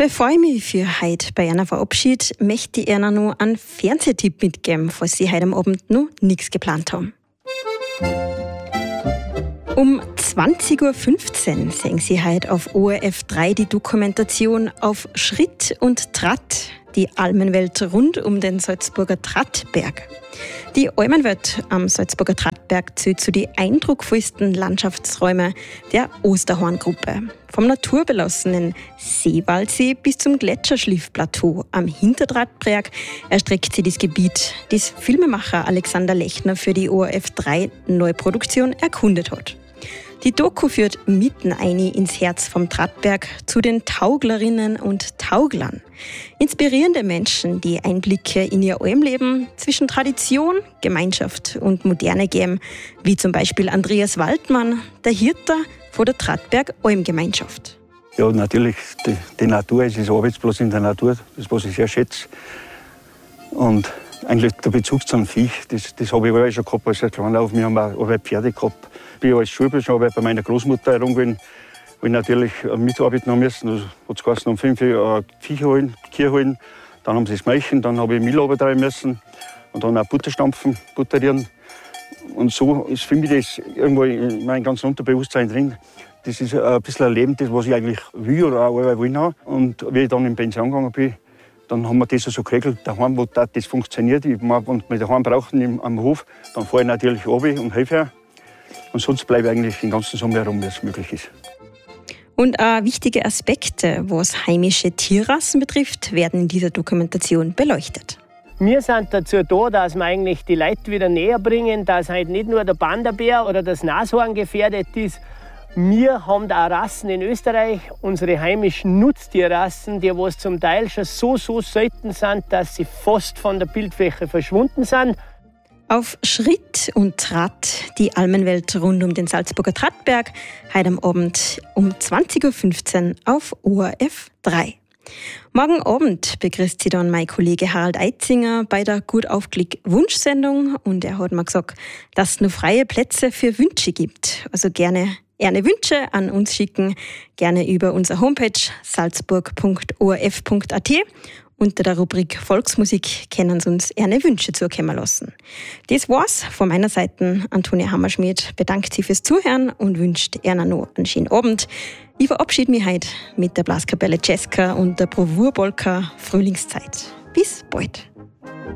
Bevor ich mich für heute bei einer verabschiede, möchte ich Ihnen noch einen Fernsehtipp mitgeben, falls Sie heute am Abend noch nichts geplant haben. Um 20.15 Uhr sehen Sie heute auf ORF 3 die Dokumentation Auf Schritt und Tratt, die Almenwelt rund um den Salzburger Trattberg. Die Almenwelt am Salzburger Trattberg zählt zu den eindrucksvollsten Landschaftsräumen der Osterhorn-Gruppe. Vom naturbelassenen Seewaldsee bis zum Gletscherschliffplateau am Hintertrattberg erstreckt sich das Gebiet, das Filmemacher Alexander Lechner für die ORF 3 Neuproduktion erkundet hat. Die Doku führt mitten ein ins Herz vom Trattberg zu den Tauglerinnen und Tauglern. Inspirierende Menschen, die Einblicke in ihr Almleben zwischen Tradition, Gemeinschaft und Moderne geben, wie zum Beispiel Andreas Waldmann, der Hirter von der Trattberg Almgemeinschaft. Ja, natürlich, die Natur ist Arbeitsplatz in der Natur, das was ich sehr schätze. Und eigentlich der Bezug zum Viech, das habe ich auch schon gehabt als Kleiner auf. Wir haben auch Pferde gehabt. Ich bin als Schulbusch bei meiner Großmutter herumgewesen, wo ich natürlich mitarbeiten haben müssen. Also hat es geheißen, um 5 Uhr Viecher holen, Kühe holen. Dann haben sie es melken, dann habe ich Milch treiben müssen. Und dann auch Butter stampfen, butterieren. Und so ist für mich das irgendwo in meinem ganzen Unterbewusstsein drin. Das ist ein bisschen ein Leben, das was ich eigentlich will oder auch wollen habe. Und wie ich dann in Pension gegangen bin, dann haben wir das so geregelt, daheim, wo das funktioniert. Wenn wir daheim brauchen am Hof, dann fahre ich natürlich runter und helfe. Und sonst bleibe ich eigentlich den ganzen Sommer herum, wie es möglich ist. Und auch wichtige Aspekte, was heimische Tierrassen betrifft, werden in dieser Dokumentation beleuchtet. Wir sind dazu da, dass wir eigentlich die Leute wieder näher bringen, dass halt nicht nur der Panda-Bär oder das Nashorn gefährdet ist. Wir haben da Rassen in Österreich, unsere heimischen Nutztierrassen, die was zum Teil schon so selten sind, dass sie fast von der Bildfläche verschwunden sind. Auf Schritt und Tratt, die Almenwelt rund um den Salzburger Trattberg, heute am Abend um 20.15 Uhr auf ORF 3. Morgen Abend begrüßt Sie dann mein Kollege Harald Eitzinger bei der Gut auf Klick Wunschsendung und er hat mir gesagt, dass es noch freie Plätze für Wünsche gibt. Also gerne Wünsche an uns schicken, gerne über unsere Homepage salzburg.orf.at. Unter der Rubrik Volksmusik können Sie uns gerne Wünsche zukommen lassen. Das war's von meiner Seite. Antonia Hammerschmidt bedankt sich fürs Zuhören und wünscht Ihnen noch einen schönen Abend. Ich verabschiede mich heute mit der Blaskapelle Cesca und der Bravour-Polka Frühlingszeit. Bis bald.